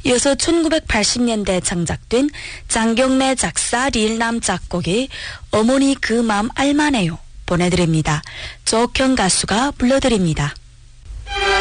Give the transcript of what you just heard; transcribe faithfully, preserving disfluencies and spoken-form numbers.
이어서 천구백팔십 년대 창작된 장경래 작사 리일남 작곡의 어머니 그 맘 알만해요 보내드립니다. 조옥형 가수가 불러드립니다.